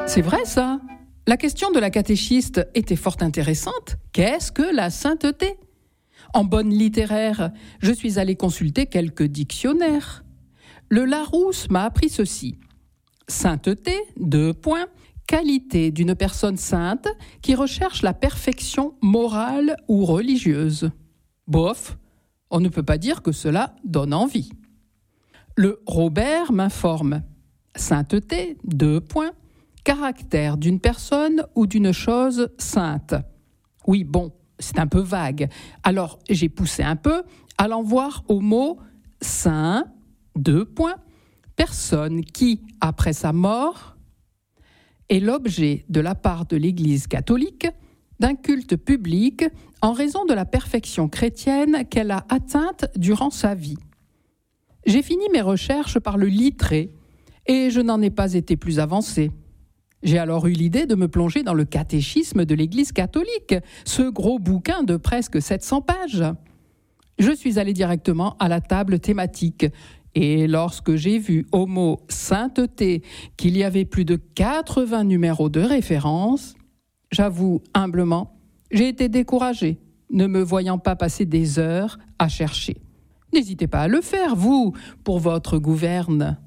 C'est vrai ça. La question de la catéchiste était fort intéressante. Qu'est-ce que la sainteté ? En bonne littéraire, je suis allée consulter quelques dictionnaires. Le Larousse m'a appris ceci. Sainteté, : qualité d'une personne sainte qui recherche la perfection morale ou religieuse. Bof, on ne peut pas dire que cela donne envie. Le Robert m'informe. Sainteté, : caractère d'une personne ou d'une chose sainte. Oui, bon, c'est un peu vague. Alors, j'ai poussé un peu, allant voir au mot saint, : personne qui, après sa mort, est l'objet de la part de l'Église catholique d'un culte public en raison de la perfection chrétienne qu'elle a atteinte durant sa vie. J'ai fini mes recherches par le Littré et je n'en ai pas été plus avancée. J'ai alors eu l'idée de me plonger dans le catéchisme de l'Église catholique, ce gros bouquin de presque 700 pages. Je suis allée directement à la table thématique et lorsque j'ai vu au mot « sainteté » qu'il y avait plus de 80 numéros de référence, j'avoue humblement, j'ai été découragée, ne me voyant pas passer des heures à chercher. N'hésitez pas à le faire, vous, pour votre gouverne.